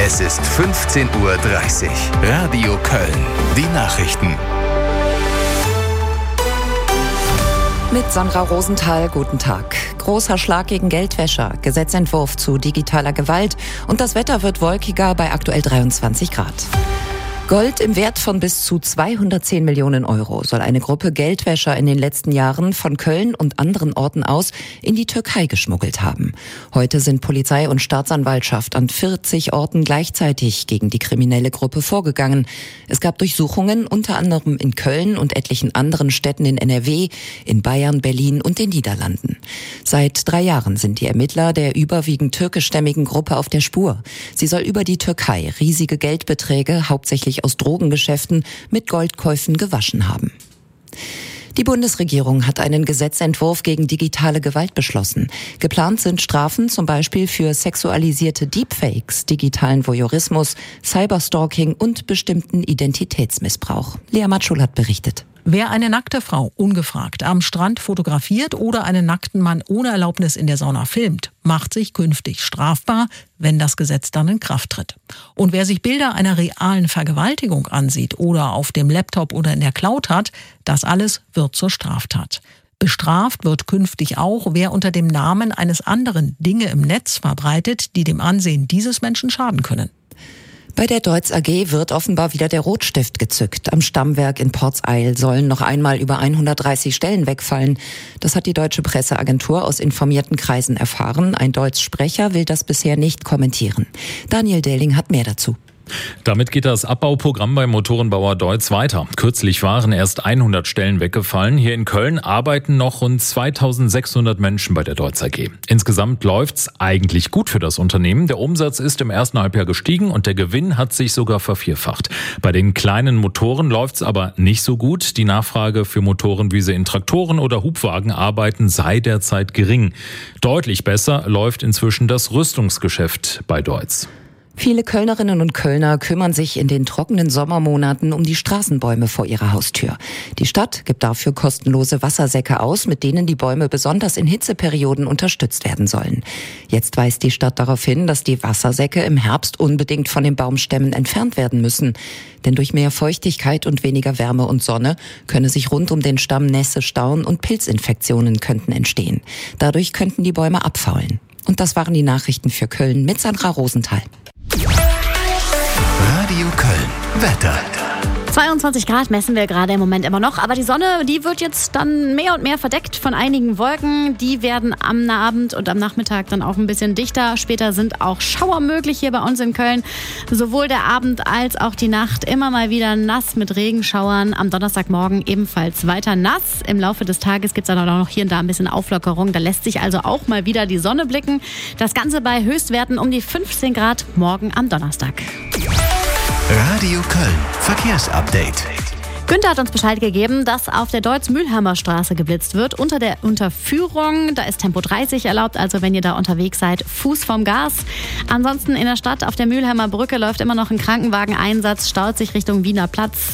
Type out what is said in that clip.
Es ist 15:30 Uhr. Radio Köln. Die Nachrichten. Mit Sandra Rosenthal, guten Tag. Großer Schlag gegen Geldwäscher, Gesetzentwurf zu digitaler Gewalt und das Wetter wird wolkiger bei aktuell 23 Grad. Gold im Wert von bis zu 210 Millionen Euro soll eine Gruppe Geldwäscher in den letzten Jahren von Köln und anderen Orten aus in die Türkei geschmuggelt haben. Heute sind Polizei und Staatsanwaltschaft an 40 Orten gleichzeitig gegen die kriminelle Gruppe vorgegangen. Es gab Durchsuchungen unter anderem in Köln und etlichen anderen Städten in NRW, in Bayern, Berlin und den Niederlanden. Seit 3 Jahren sind die Ermittler der überwiegend türkischstämmigen Gruppe auf der Spur. Sie soll über die Türkei riesige Geldbeträge, hauptsächlich aus Drogengeschäften, mit Goldkäufen gewaschen haben. Die Bundesregierung hat einen Gesetzentwurf gegen digitale Gewalt beschlossen. Geplant sind Strafen zum Beispiel für sexualisierte Deepfakes, digitalen Voyeurismus, Cyberstalking und bestimmten Identitätsmissbrauch. Lea Matschul hat berichtet. Wer eine nackte Frau ungefragt am Strand fotografiert oder einen nackten Mann ohne Erlaubnis in der Sauna filmt, macht sich künftig strafbar, wenn das Gesetz dann in Kraft tritt. Und wer sich Bilder einer realen Vergewaltigung ansieht oder auf dem Laptop oder in der Cloud hat, das alles wird zur Straftat. Bestraft wird künftig auch, wer unter dem Namen eines anderen Dinge im Netz verbreitet, die dem Ansehen dieses Menschen schaden können. Bei der Deutz AG wird offenbar wieder der Rotstift gezückt. Am Stammwerk in Portseil sollen noch einmal über 130 Stellen wegfallen. Das hat die deutsche Presseagentur aus informierten Kreisen erfahren. Ein Deutz-Sprecher will das bisher nicht kommentieren. Daniel Dehling hat mehr dazu. Damit geht das Abbauprogramm beim Motorenbauer Deutz weiter. Kürzlich waren erst 100 Stellen weggefallen. Hier in Köln arbeiten noch rund 2600 Menschen bei der Deutz AG. Insgesamt läuft's eigentlich gut für das Unternehmen. Der Umsatz ist im ersten Halbjahr gestiegen und der Gewinn hat sich sogar vervierfacht. Bei den kleinen Motoren läuft's aber nicht so gut. Die Nachfrage für Motoren, wie sie in Traktoren oder Hubwagen arbeiten, sei derzeit gering. Deutlich besser läuft inzwischen das Rüstungsgeschäft bei Deutz. Viele Kölnerinnen und Kölner kümmern sich in den trockenen Sommermonaten um die Straßenbäume vor ihrer Haustür. Die Stadt gibt dafür kostenlose Wassersäcke aus, mit denen die Bäume besonders in Hitzeperioden unterstützt werden sollen. Jetzt weist die Stadt darauf hin, dass die Wassersäcke im Herbst unbedingt von den Baumstämmen entfernt werden müssen. Denn durch mehr Feuchtigkeit und weniger Wärme und Sonne könne sich rund um den Stamm Nässe stauen und Pilzinfektionen könnten entstehen. Dadurch könnten die Bäume abfaulen. Und das waren die Nachrichten für Köln mit Sandra Rosenthal. Radio Köln. Wetter. 22 Grad messen wir gerade im Moment immer noch, aber die Sonne, die wird jetzt dann mehr und mehr verdeckt von einigen Wolken. Die werden am Abend und am Nachmittag dann auch ein bisschen dichter. Später sind auch Schauer möglich hier bei uns in Köln. Sowohl der Abend als auch die Nacht immer mal wieder nass mit Regenschauern. Am Donnerstagmorgen ebenfalls weiter nass. Im Laufe des Tages gibt es dann auch noch hier und da ein bisschen Auflockerung. Da lässt sich also auch mal wieder die Sonne blicken. Das Ganze bei Höchstwerten um die 15 Grad morgen am Donnerstag. Radio Köln. Verkehrsupdate. Günther hat uns Bescheid gegeben, dass auf der Deutz-Mühlheimer Straße geblitzt wird. Unter der Unterführung, da ist Tempo 30 erlaubt, also wenn ihr da unterwegs seid, Fuß vom Gas. Ansonsten in der Stadt auf der Mühlheimer Brücke läuft immer noch ein Krankenwageneinsatz, staut sich Richtung Wiener Platz.